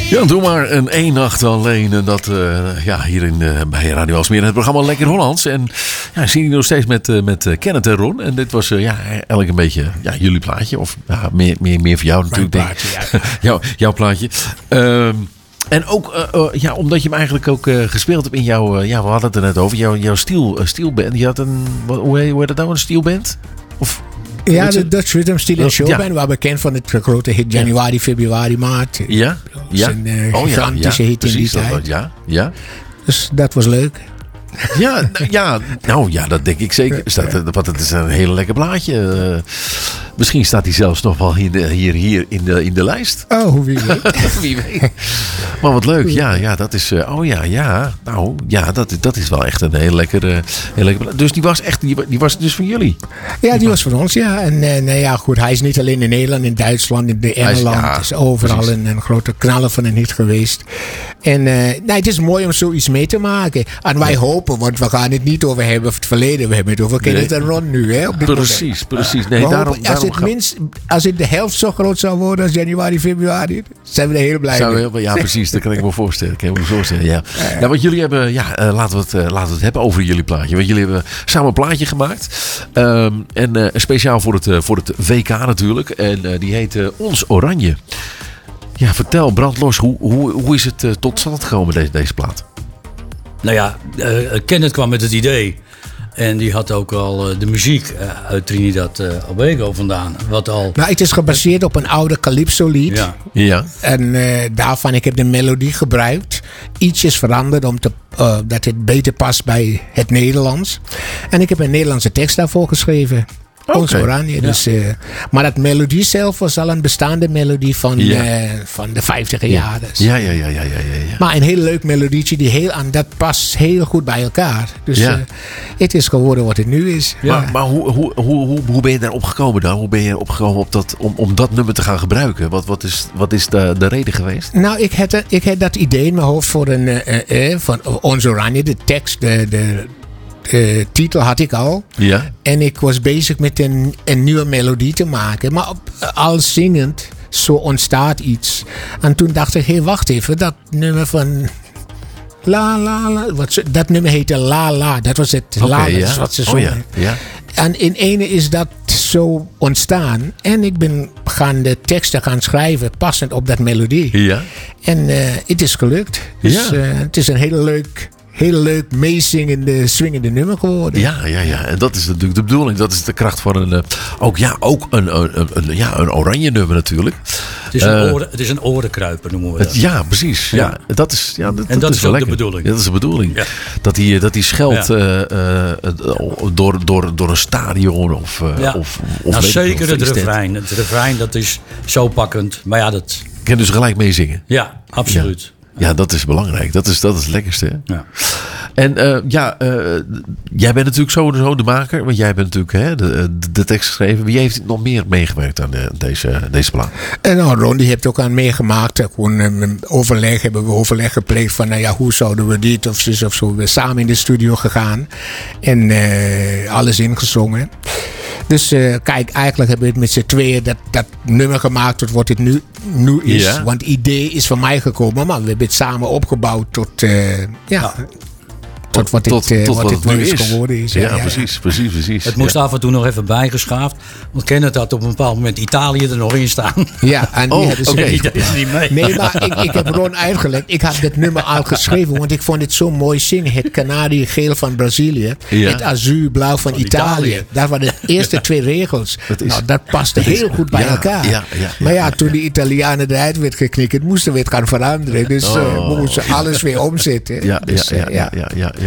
Ja, doe maar een één nacht alleen. En dat hier bij Radio Alsmeer. Het programma Lekker Hollands. En ja, zie je nog steeds met Kenneth en Ron. En dit was eigenlijk een beetje jullie plaatje. Of meer voor jou natuurlijk. Mijn plaatje, ja. jouw plaatje. En ook omdat je hem eigenlijk ook gespeeld hebt in jouw... we hadden het er net over. Jouw stielband. Je had een... Hoe heet dat nou? Een stielband? Of... Ja, de Dutch Rhythm Steel and Show Band. Waar bekend van het grote hit Januari, Februari, Maart. Ja. Dat is een gigantische hit in die tijd. Ja. Dus dat was leuk. Ja, dat denk ik zeker. Want het is een heel lekker blaadje. Misschien staat hij zelfs nog wel hier in de lijst. Oh, wie weet. Wie weet. Maar wat leuk. Ja, dat is... Nou, ja, dat is wel echt een heel lekker... Dus die was dus van jullie? Ja, die was van ons, ja. En goed, hij is niet alleen in Nederland, in Duitsland, in Engeland. Het is overal een grote knaller van een hit geweest. En het is mooi om zoiets mee te maken. En wij hopen, want we gaan het niet over hebben het verleden. We hebben het over Kenneth en Ron nu. Hè, op dit precies. Nee, daarom als het de helft zo groot zou worden als januari, februari, zijn we er heel blij mee. Ja, precies. Dat kan ik me voorstellen. Ja, want jullie hebben... laten we het hebben over jullie plaatje. Want jullie hebben samen een plaatje gemaakt. En speciaal voor het WK natuurlijk. En die heet Ons Oranje. Ja, vertel, brandlos. Hoe is het tot stand gekomen, deze plaat? Nou ja, Kenneth kwam met het idee. En die had ook al de muziek uit Trinidad Tobago vandaan. Het is gebaseerd op een oude Calypso-lied. Ja. En daarvan, ik heb de melodie gebruikt. Ietsjes veranderd dat het beter past bij het Nederlands. En ik heb een Nederlandse tekst daarvoor geschreven. Ons Oranje. Ja. Dus, maar dat melodie zelf was al een bestaande melodie van de 50e jaren. Ja. Maar een heel leuk melodietje dat past heel goed bij elkaar. Dus het is geworden wat het nu is. Ja. Maar hoe ben je daarop gekomen dan? Hoe ben je opgekomen om dat nummer te gaan gebruiken? Wat is de reden geweest? Nou, ik had dat idee in mijn hoofd voor van Ons Oranje. De tekst, de titel had ik al. Ja. En ik was bezig met een nieuwe melodie te maken. Maar al zingend, zo ontstaat iets. En toen dacht ik, wacht even. Dat nummer van... La la la. Dat nummer heette La La. Dat was het. La, dat is wat ze zongen. Ja. En in ene is dat zo ontstaan. En ik ben de teksten gaan schrijven passend op dat melodie. Ja. En het is gelukt. Dus het is een heel leuk meezingende, swingende nummer geworden. Ja. En dat is natuurlijk de bedoeling. Dat is de kracht van een oranje nummer natuurlijk. Het is een orenkruiper, noemen we dat. Ja, precies. Ja. Dat is wel ook lekker. de bedoeling. Dat is de bedoeling. Ja. Dat die scheld door een stadion of zeker het refrein. Het refrein, dat is zo pakkend. Maar ja, dat... Kan dus gelijk meezingen. Ja, absoluut. Ja, dat is belangrijk. Dat is het lekkerste. Hè? Ja. En jij bent natuurlijk sowieso de maker. Want jij hebt natuurlijk de tekst geschreven. Wie heeft nog meer meegewerkt aan deze plaat? Ron die heeft ook aan meegemaakt. Gewoon hebben we overleg gepleegd van hoe zouden we dit of zo. We zijn samen in de studio gegaan. En alles ingezongen. Dus eigenlijk hebben we het met z'n tweeën dat nummer gemaakt tot wat het nu is. Ja. Want het idee is van mij gekomen. Maar we hebben het samen opgebouwd tot wat het nu is geworden is. Ja, precies. Het moest af en toe nog even bijgeschaafd. Want Kenneth had op een bepaald moment Italië er nog in staan. Ja, en die hadden ze niet mee. Nee, maar ik heb Ron uitgelegd. Ik had dit nummer al geschreven, want ik vond het zo mooi zingen. Het kanariegeel van Brazilië. Ja. Het azuurblauw van Italië. Dat waren de eerste 2 regels. Dat paste heel goed bij elkaar. Maar toen die Italianen eruit werd geknikkerd, moesten we het gaan veranderen. Dus we moesten alles weer omzetten. Ja.